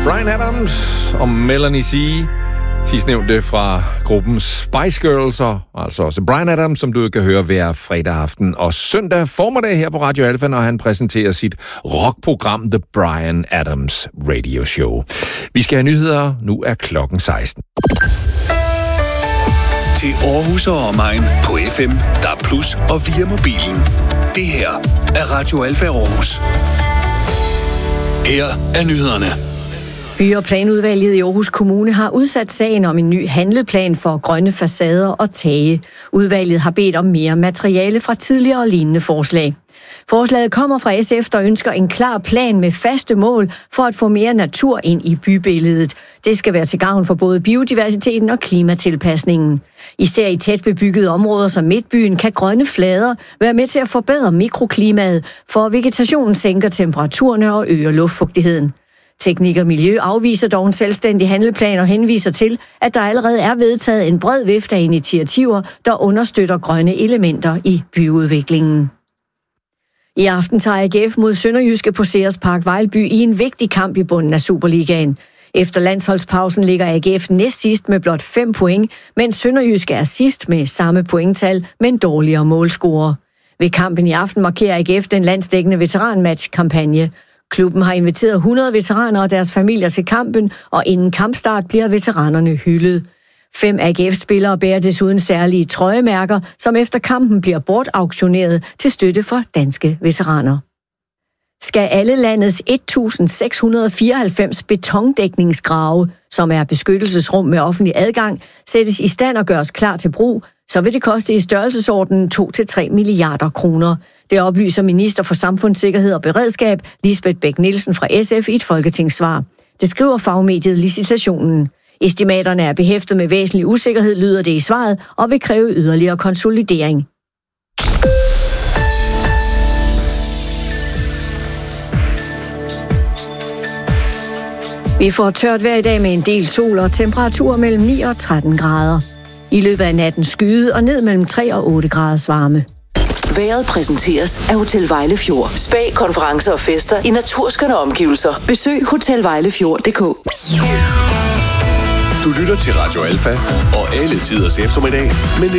Bryan Adams og Melanie C. Sidstnævnte fra gruppen Spice Girls, og altså også Bryan Adams, som du kan høre hver fredag aften og søndag formiddag her på Radio Alfa, når han præsenterer sit rockprogram The Bryan Adams Radio Show. Vi skal have nyheder. Nu er klokken 16. Til Aarhus og omegn på FM, DAB+ og via mobilen. Det her er Radio Alfa Aarhus. Her er nyhederne. By- og planudvalget i Aarhus Kommune har udsat sagen om en ny handleplan for grønne facader og tage. Udvalget har bedt om mere materiale fra tidligere og lignende forslag. Forslaget kommer fra SF, der ønsker en klar plan med faste mål for at få mere natur ind i bybilledet. Det skal være til gavn for både biodiversiteten og klimatilpasningen. Især i tæt bebyggede områder som Midtbyen kan grønne flader være med til at forbedre mikroklimaet, for vegetationen sænker temperaturerne og øger luftfugtigheden. Teknik og Miljø afviser dog en selvstændig handleplan og henviser til, at der allerede er vedtaget en bred vifte af initiativer, der understøtter grønne elementer i byudviklingen. I aften tager AGF mod Sønderjyske på Ceres Park Vejlby i en vigtig kamp i bunden af Superligaen. Efter landsholdspausen ligger AGF næst sidst med blot 5 point, mens Sønderjyske er sidst med samme pointtal, men dårligere målscorer. Ved kampen i aften markerer AGF den landsdækkende veteranmatch-kampagne. Klubben har inviteret 100 veteraner og deres familier til kampen, og inden kampstart bliver veteranerne hyldet. 5 AGF-spillere bærer desuden særlige trøjemærker, som efter kampen bliver bortauktioneret til støtte for danske veteraner. Skal alle landets 1.694 betondækningsgrave, som er beskyttelsesrum med offentlig adgang, sættes i stand og gøres klar til brug, så vil det koste i størrelsesordenen 2-3 milliarder kroner. Det oplyser minister for Samfundssikkerhed og Beredskab, Lisbeth Bech-Nielsen fra SF i et folketingssvar. Det skriver fagmediet Licitationen. Estimaterne er behæftet med væsentlig usikkerhed, lyder det i svaret, og vil kræve yderligere konsolidering. Vi får tørt vejr i dag med en del sol og temperaturer mellem 9 og 13 grader. I løbet af natten skyde og ned mellem 3 og 8 graders varme. Vejret præsenteres af Hotel Vejlefjord. Spa, konferencer og fester i naturskønne omgivelser. Besøg hotelvejlefjord.dk. Du lytter til Radio Alfa og alle tiders eftermiddag, men